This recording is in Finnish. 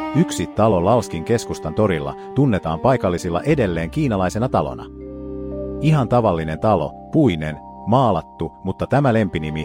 Yksi talo Laoskin keskustan torilla tunnetaan paikallisilla edelleen kiinalaisena talona. Ihan tavallinen talo, puinen, maalattu, mutta tämä lempinimi